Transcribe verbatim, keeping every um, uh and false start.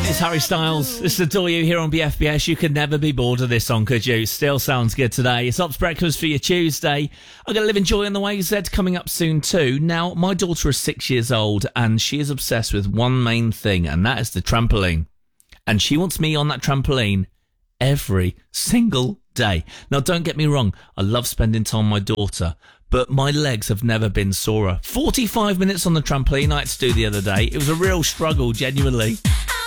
It's Harry Styles. This is Adore You here on B F B S. You could never be bored of this song, could you? Still sounds good today. It's Ops Breakfast for your Tuesday. I'm going to live in joy on the way. Zed coming up soon too. Now, my daughter is six years old and she is obsessed with one main thing, and that is the trampoline. And she wants me on that trampoline every single day. Now, don't get me wrong. I love spending time with my daughter, but my legs have never been sorer. forty-five minutes on the trampoline I had to do the other day. It was a real struggle, genuinely.